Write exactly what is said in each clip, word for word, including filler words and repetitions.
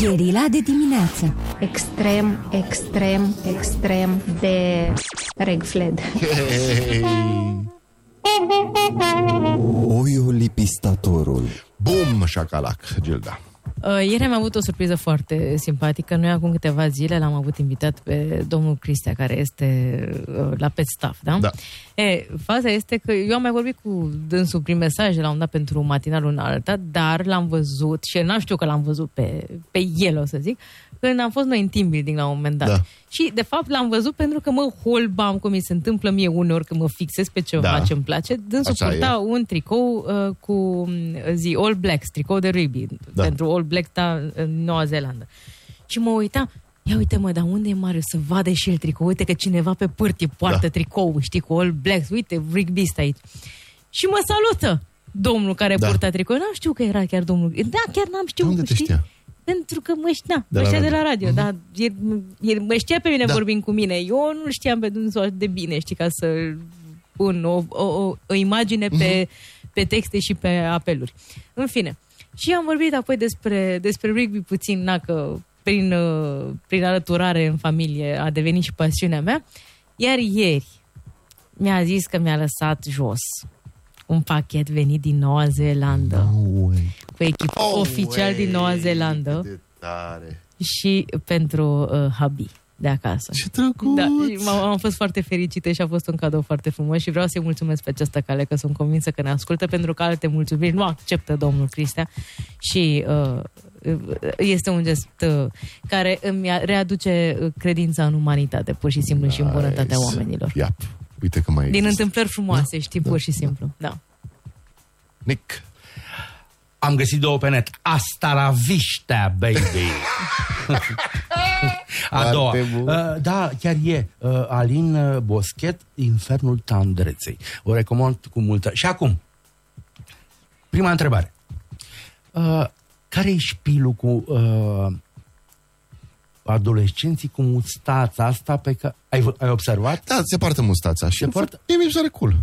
Gherila de dimineață. Extrem, extrem, extrem de regfled. Hey. Oiolipistatorul. Bum, șacalac, Gilda. Uh, ieri am avut o surpriză foarte simpatică. Noi acum câteva zile l-am avut invitat pe domnul Cristea, care este uh, la Pet Staff, da? Da. E, faza este că eu am mai vorbit cu dânsul prin mesaje, l-am dat pentru matinalul în alta, dar l-am văzut și n-am știu că l-am văzut pe, pe el, o să zic, când am fost noi în team building la un moment dat. Da. Și, de fapt, l-am văzut pentru că mă holbam, cum mi se întâmplă mie uneori când mă fixez pe ceva da. ce-mi place. Dânsul Așa purta e. un tricou uh, cu zi All Blacks, tricou de rugby, da. pentru All Blacks da, în Noua Zeelandă. Și mă uitam, ia uite mă, dar unde e Marius să vadă și el tricou? Uite că cineva pe pârtie poartă da. tricou, știi, cu All Blacks, uite, rugbyist aici. Și mă salută domnul care da. purta tricou. N-am știu că era chiar domnul. Da, chiar n-am știut. Unde te știi? știa? Pentru că mă știa, de mă știa la de la radio, mm-hmm. dar el, el mă știa pe mine da. vorbind cu mine. Eu nu știam pe dânsul atât de bine, știi, ca să pun o, o, o, o imagine mm-hmm. pe, pe texte și pe apeluri. În fine. Și am vorbit apoi despre, despre rugby puțin, na, că prin, prin alăturare în familie a devenit și pasiunea mea. Iar ieri mi-a zis că mi-a lăsat jos un pachet venit din Noua Zeelandă. No cu echipă oh, oficial way. din Noua Zeelandă. Și pentru uh, hubby de acasă. Ce drăguț! Da, m- am fost foarte fericită și a fost un cadou foarte frumos și vreau să-i mulțumesc pe această cale, că sunt convinsă că ne ascultă, pentru că alte mulțumiri nu acceptă domnul Cristea și uh, este un gest uh, care îmi readuce credința în umanitate, pur și simplu, nice. și în bunătatea oamenilor. Yep. Uite că mai Din există. întâmplări frumoase, da? știi, da, pur și simplu. Da. da. Nick. Am găsit două pe net. Asta la viștea, baby. A doua. Uh, da, chiar e. Uh, Alin Boschet, Infernul Tandreței. O recomand cu multă. Și acum, prima întrebare. Uh, care e șpilul cu uh, adolescenții cu mustața asta pe care... Ai, ai observat? Da, se poartă mustața. Și se poartă... E mi se pare cool.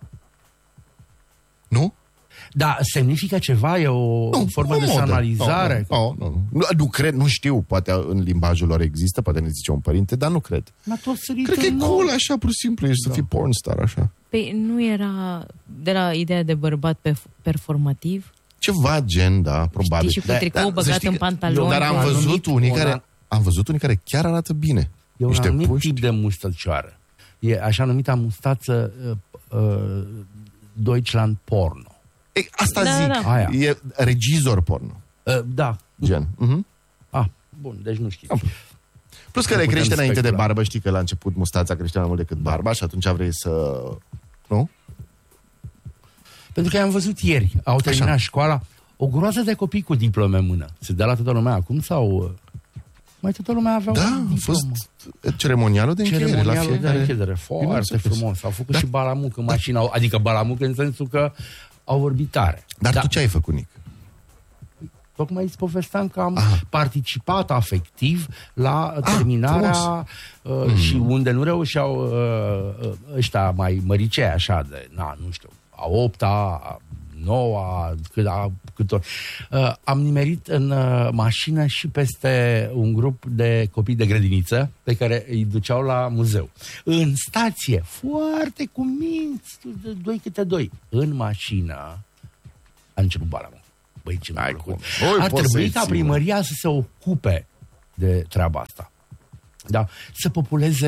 Nu? Da, semnifică ceva? E o nu, formă o de sanalizare? Nu, nu, nu, nu. Nu cred, nu știu, poate în limbajul lor există, poate ne zice un părinte, dar nu cred. Cred că e cool așa, pur și simplu, ești da. să fii pornstar așa. Păi nu era de la ideea de bărbat performativ? Ceva gen, da, probabil. Știi, și cu tricou da, băgat în pantaloni. Dar am văzut unii care, am văzut unii care chiar arată bine. E un anumit puști. tip de mustăcioară. E așa numita mustață uh, uh, Deutschland porno. E, asta da, zic. Da. Aia. E regizor porno. Uh, da. Gen. Uh-huh. Ah, bun, deci nu știi. Plus că le crește înainte de barbă, știi că la început mustața crește mai mult decât barba și atunci vrei să... Nu? Pentru că am văzut ieri, au terminat așa. școala, o groază de copii cu diplome în mână. Se dă la toată lumea acum sau... Mai toată lumea avea da, un a fost ceremonialul de încheiere. Ceremonialul la fiecare... de încheiere, foarte frumos. Au făcut da. și balamuc în mașină, adică balamuc în sensul că au vorbit tare. Dar da. tu ce ai făcut, Nic? Tocmai îți povesteam că am Aha. participat afectiv la terminarea uh, mm. și unde nu reușeau uh, ăștia mai măricei așa de, na, nu știu, a opta, a noua, cât, a, cât ori. Uh, am nimerit în uh, mașină și peste un grup de copii de grădiniță pe care îi duceau la muzeu. În stație, foarte cu minți, doi câte doi. În mașină a început balamul. Băi, ce mi-a plăcut. Ar trebui ca primăria să se ocupe de treaba asta. Da? Să populeze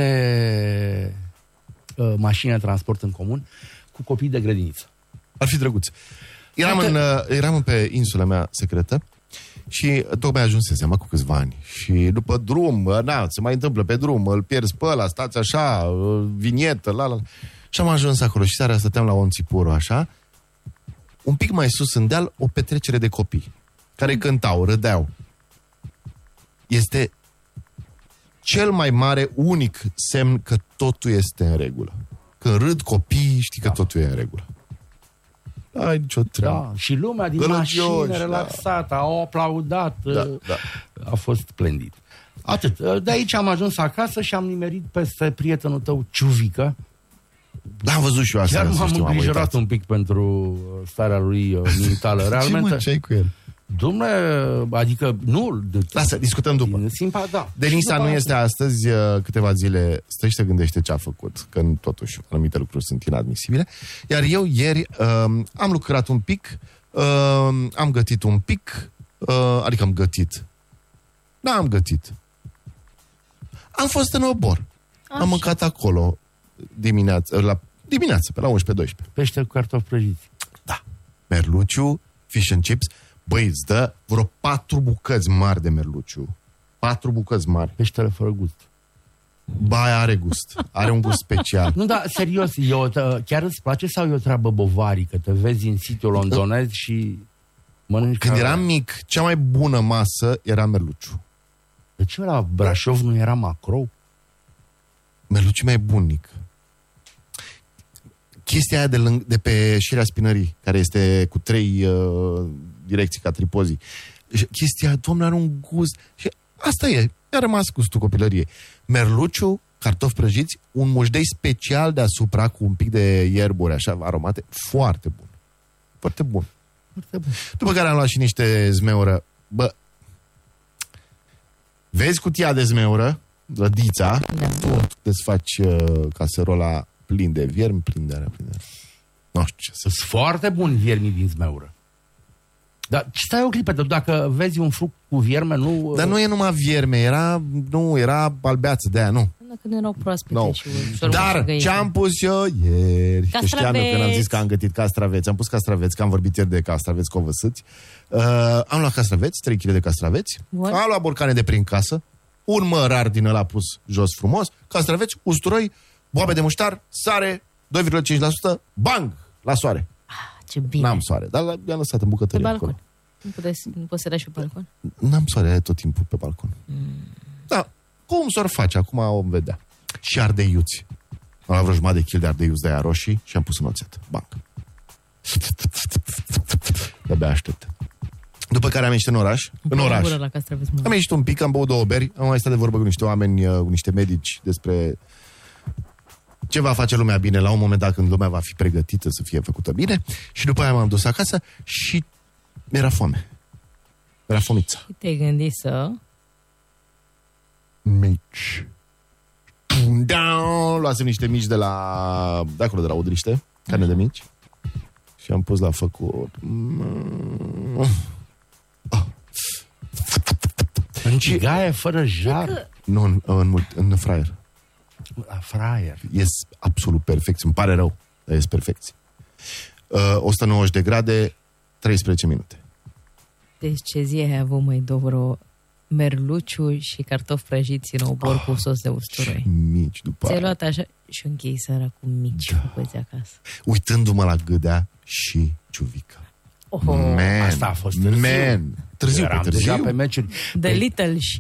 uh, mașini de transport în comun cu copii de grădiniță. Ar fi drăguț. Eram, în, uh, eram pe insula mea secretă și tocmai ajunsesem cu câțiva ani. Și după drum, na, se mai întâmplă pe drum, îl pierzi pe ăla, stați așa, vinietă, la, la. Și am ajuns acolo și seara stăteam la un țipuru așa. Un pic mai sus în deal, o petrecere de copii care mm. cântau, râdeau. Este cel mai mare, unic semn că totul este în regulă. Când râd copiii, știi că da. totul e în regulă. Ai nicio treabă. Da. Și lumea din Gălăgioși, mașină relaxată, da. au aplaudat. Da, da. A fost splendid. Atât. De aici am ajuns acasă și am nimerit peste prietenul tău, Ciuvică. L-am văzut și eu asta. Chiar m-am îngrijorat un pic pentru starea lui mentală. Realmente, ce mă, ce ai cu el? Dom'le, adică nu... De, Lasă, discutăm după. Simpa, da. Denisa nu este astăzi, câteva zile stă și se gândește ce a făcut, că totuși anumite lucruri sunt inadmisibile. Iar eu ieri uh, am lucrat un pic, uh, am gătit un pic, uh, adică am gătit. Da, am gătit. Am fost în Obor. Așa. Am mâncat acolo dimineața, la dimineața, pe la unsprezece doisprezece. Pește cu cartofi prăjiți. Da. Merluciu, fish and chips. Băi, îți dă vreo patru bucăți mari de merluciu. Patru bucăți mari. Peștele fără gust. Ba, are gust. Are un gust special. Nu, dar serios, eu, chiar îți place sau e o treabă bovarică? Te vezi în sitiul londonez și mănânci... Când ca... eram mic, cea mai bună masă era merluciu. De ce la Brașov nu era macrou? Merluciu mai bunic. Chestia aia de, lâng- de pe șirea spinării, care este cu trei uh, direcții ca tripozii. Chestia aia, Doamne, are un gust. Și asta e. Mi-a rămas gustul copilăriei. Merluciu, cartofi prăjiți, un mușdei special deasupra cu un pic de ierburi așa aromate. Foarte bun. Foarte bun. Foarte bun. După care am luat și niște zmeură. Bă, vezi cutia de zmeură, lădița, Da. tu îți faci uh, caserola plin de viermi, plin de aia, plin de aia. Nu știu ce să Sunt foarte buni viermii din zmeură. Dar stai o clipă, dacă vezi un fruct cu vierme, nu... Dar nu e numai vierme, era, nu, era albeață de aia, nu. Dacă nu erau proaspete No. și ușor Dar găină. ce am pus eu ieri, că știam eu când am zis Castraveți. că am gătit castraveți, am pus castraveți, că am vorbit ieri de castraveți covăsâți. Uh, am luat castraveți, trei kilograme de castraveți, Bun. am luat borcane de prin casă, un mărar din ăla pus jos frumos, castraveți, usturoi, boabe de muștar, sare, doi virgulă cinci la sută, bang, la soare. Ah, ce bine. N-am soare, dar l-am lăsat în Pe bucătărie balcon. acolo. Nu, puteți, nu poți să dai și pe balcon? N-am soare tot timpul pe balcon. Mm. Da, cum s-or face? Acum o vedea. Și ardeiuți. Am luat vreo jumătate de kil de ardeiuți de aia roșii și am pus în oțet. Banc. De-abia aștept. După care am ieșit în oraș. În oraș. La castraveți, mă. Am ieșit un pic, am băut două beri, am mai stat de vorbă cu niște oameni, cu niște medici despre ce va face lumea bine la un moment dat când lumea va fi pregătită să fie făcută bine. Și după aia m-am dus acasă și mi-era foame. Mi-era fomiță. Și te-ai gândit să... Mici. Down. Luasem niște mici de la... de acolo, de la Udriște. Carne de mici. Și am pus la făcut. În cigaie, fără jar. Nu, în, în, mult, în fraier. La fraier. Ies absolut perfect. Îmi pare rău, dar ies perfect. Uh, o sută nouăzeci de grade, treisprezece minute. Deci ce zi ai avut, mai dobro, merluciu și cartofi prăjiți în obor oh, cu sos de usturoi. Mici după Ți-ai aia. luat așa și închei seara cu mici Da. făcuți acasă. Uitându-mă la gâdea și ciuvică. Oh, Man, asta a fost târziu. Man, târziu, Eram pe târziu. deja pe meciuri. The Little și...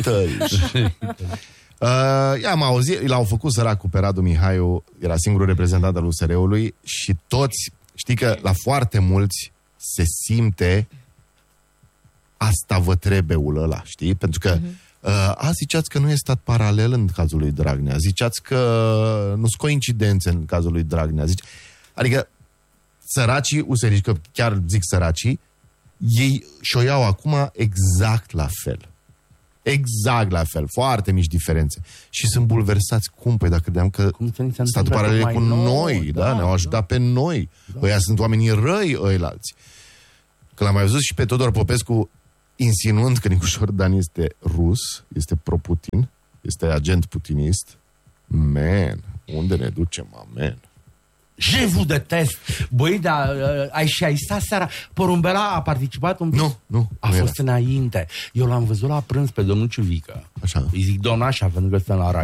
Uh, i-am auzit, l-au făcut săracul pe Radu Mihaiu, era singurul reprezentant al U S R-ului și toți, știi că la foarte mulți se simte asta vă trebueul ăla, știi? Pentru că uh-huh. uh, a, ziceați că nu e stat paralel în cazul lui Dragnea, ziceați că nu sunt coincidențe în cazul lui Dragnea, zice, adică săracii useriști, că chiar zic săracii, ei și-o iau acum exact la fel. Exact la fel. Foarte mici diferențe. Și sunt bulversați. Cum? Păi dacă credeam că Cum se statul întâmplă paralel mai cu nou, noi, da, da, ne-au ajutat da. pe noi. Da. Ăia sunt oamenii răi, ăilalți. Că l-am mai văzut și pe Todor Popescu insinuând că Nicușor Dan este rus, este pro-Putin, este agent putinist. Man, unde ne ducem, man? Je vous detest. Băi, dar uh, ai și ai stat seara. Porumbela a participat un pic? Nu, nu. A nu fost era. înainte. Eu l-am văzut la prânz pe domnul Ciuvică. Așa. Îi zic donașa, pentru că stă la